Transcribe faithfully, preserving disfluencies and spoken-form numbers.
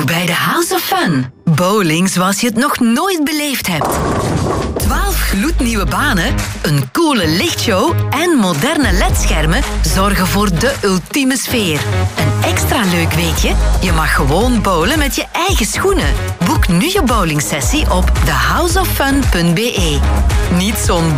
bij de House of Fun. Bowling zoals je het nog nooit beleefd hebt. twaalf gloednieuwe banen, een coole lichtshow en moderne ledschermen zorgen voor de ultieme sfeer. Een extra leuk weetje, je mag gewoon bowlen met je eigen schoenen. Boek nu je bowlingsessie op the house of fun punt b e. Niet zo'n